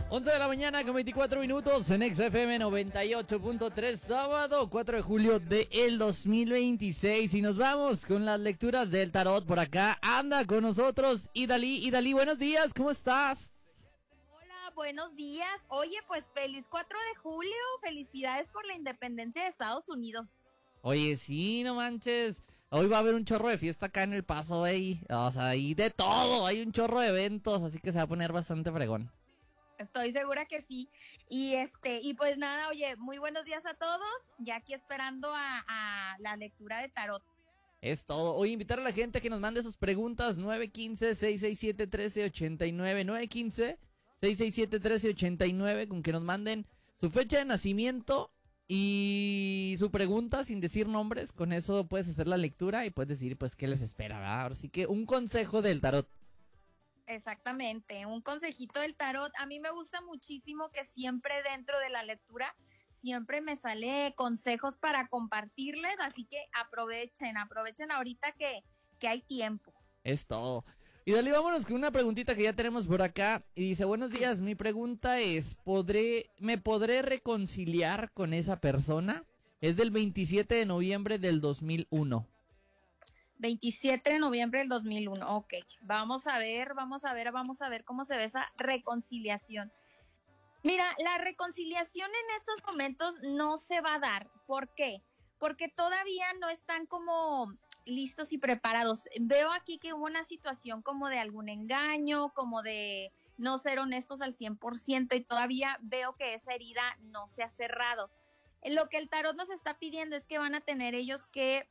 11 de la mañana con 24 minutos en XFM 98.3, sábado 4 de julio del 2026. Y nos vamos con las lecturas del tarot. Por acá anda con nosotros Idalí. Idalí, buenos días, ¿cómo estás? Hola, buenos días. Oye, pues feliz 4 de julio. Felicidades por la independencia de Estados Unidos. Oye, sí, no manches. Hoy va a haber un chorro de fiesta acá en El Paso, güey. O sea, hay de todo. Hay un chorro de eventos, así que se va a poner bastante fregón. Estoy segura que sí. Y pues nada, oye, muy buenos días a todos. Ya aquí esperando a la lectura de tarot. Es todo. Hoy invitar a la gente a que nos mande sus preguntas. 915-667-1389. 915-667-1389. Con que nos manden su fecha de nacimiento y su pregunta sin decir nombres. Con eso puedes hacer la lectura y puedes decir pues qué les espera, ¿verdad? Ahora sí que un consejo del tarot. Exactamente, un consejito del tarot. A mí me gusta muchísimo que siempre dentro de la lectura siempre me sale consejos para compartirles, así que aprovechen ahorita que hay tiempo. Es todo. Y dale, vámonos con una preguntita que ya tenemos por acá. Y dice, buenos días, mi pregunta es, ¿me podré reconciliar con esa persona? Es del 27 de noviembre del 2001. 27 de noviembre del 2001, ok. Vamos a ver cómo se ve esa reconciliación. Mira, la reconciliación en estos momentos no se va a dar. ¿Por qué? Porque todavía no están como listos y preparados. Veo aquí que hubo una situación como de algún engaño, como de no ser honestos al 100% y todavía veo que esa herida no se ha cerrado. Lo que el tarot nos está pidiendo es que van a tener ellos que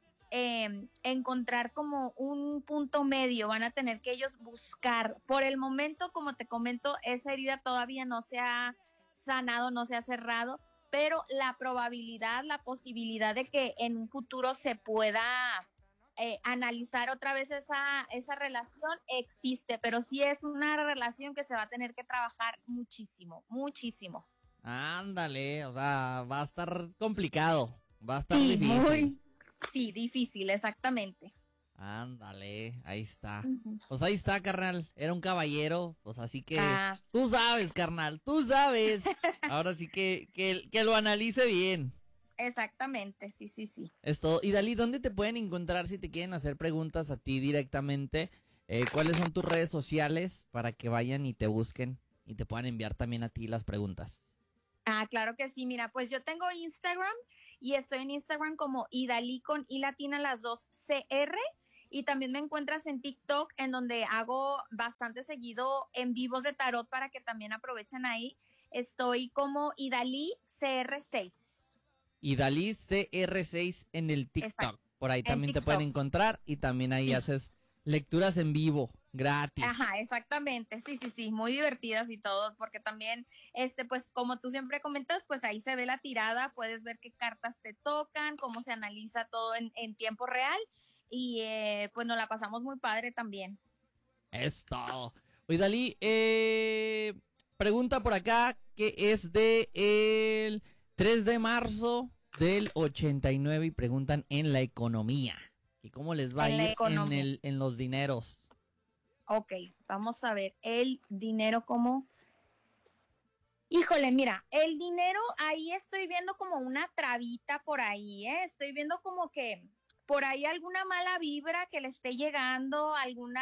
encontrar como un punto medio, van a tener que ellos buscar. Por el momento, como te comento, esa herida todavía no se ha sanado, no se ha cerrado, pero la probabilidad, la posibilidad de que en un futuro se pueda analizar otra vez esa relación existe, pero sí es una relación que se va a tener que trabajar muchísimo, muchísimo. Ándale, o sea, va a estar complicado, va a estar Sí, difícil. sí, difícil, exactamente. Ándale, ahí está. Uh-huh. Pues ahí está, carnal, era un caballero, pues así que Ah. tú sabes, carnal, tú sabes. Ahora sí que lo analice bien. Exactamente, sí, sí, sí. Es todo. Y Dalí, ¿dónde te pueden encontrar si te quieren hacer preguntas a ti directamente? ¿Cuáles son tus redes sociales para que vayan y te busquen y te puedan enviar también a ti las preguntas? Ah, claro que sí. Mira, pues yo tengo Instagram y estoy en Instagram como Idalí con I latina las dos CR. Y también me encuentras en TikTok, en donde hago bastante seguido en vivos de tarot para que también aprovechen ahí. Estoy como Idalí CR6. Y Dalí CR6 en el TikTok. Exacto. Por ahí En también te pueden TikTok. encontrar y también ahí Sí. haces lecturas en vivo, gratis. Ajá, exactamente, sí, sí, sí, muy divertidas y todo, porque también, pues como tú siempre comentas, pues ahí se ve la tirada, puedes ver qué cartas te tocan, cómo se analiza todo en tiempo real y pues nos la pasamos muy padre también. Es todo. Oye, Dalí, pregunta por acá que es de el 3 de marzo del 89 y preguntan en la economía. Que cómo les va a En la ir economía. en los dineros. Ok, vamos a ver, el dinero como... Híjole, mira, el dinero ahí estoy viendo como una trabita por ahí, ¿eh? Estoy viendo como que por ahí alguna mala vibra que le esté llegando,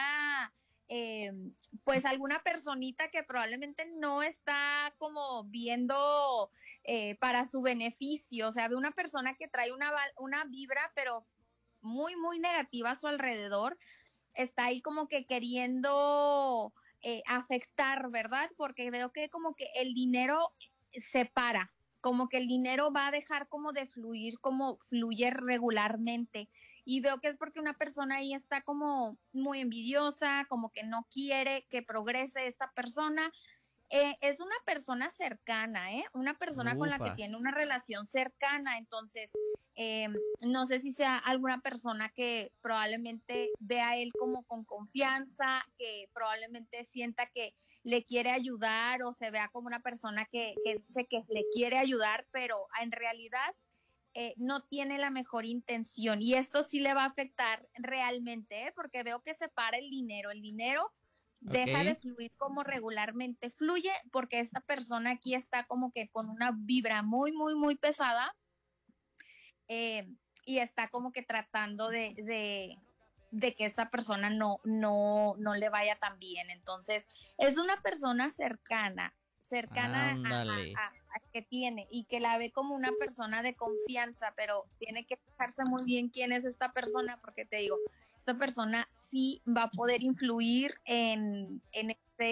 eh, pues alguna personita que probablemente no está como viendo para su beneficio, o sea, ve una persona que trae una vibra, pero muy, muy negativa a su alrededor, está ahí como que queriendo afectar, ¿verdad? Porque veo que como que el dinero se para, como que el dinero va a dejar como de fluir, como fluye regularmente. Y veo que es porque una persona ahí está como muy envidiosa, como que no quiere que progrese esta persona. Es una persona cercana, una persona con la que Ufas. tiene una relación cercana, entonces eh, no sé si sea alguna persona que probablemente vea a él como con confianza, que probablemente sienta que le quiere ayudar o se vea como una persona que dice que le quiere ayudar, pero en realidad no tiene la mejor intención y esto sí le va a afectar realmente, porque veo que separa el dinero Deja de Ok. fluir como regularmente fluye, porque esta persona aquí está como que con una vibra muy, muy, muy pesada, eh, y está como que tratando de que esta persona no le vaya tan bien. Entonces, es una persona cercana, cercana Ándale. a que tiene y que la ve como una persona de confianza, pero tiene que fijarse muy bien quién es esta persona, porque te digo, esta persona sí va a poder influir en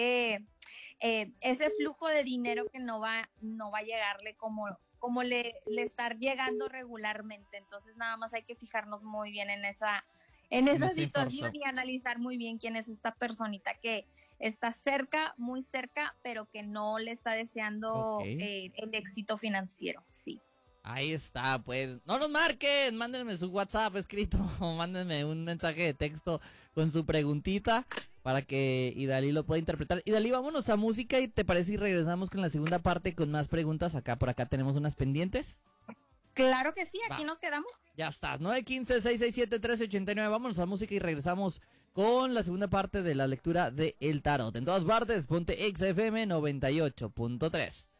ese flujo de dinero que no va a llegarle como le estar llegando regularmente. Entonces nada más hay que fijarnos muy bien en En esa esta situación información. y analizar muy bien quién es esta personita que está cerca, muy cerca, pero que no le está deseando Ok. el éxito financiero. Sí. Ahí está, pues. No nos marquen, mándenme su WhatsApp escrito o mándenme un mensaje de texto con su preguntita para que Idalí lo pueda interpretar. Idalí, vámonos a música y te parece y regresamos con la segunda parte con más preguntas. Por acá tenemos unas pendientes. Claro que sí, aquí Va, nos quedamos. ya está. 915-667-1389. Vámonos a música y regresamos con la segunda parte de la lectura de El Tarot. En todas partes, ponte XFM 98.3.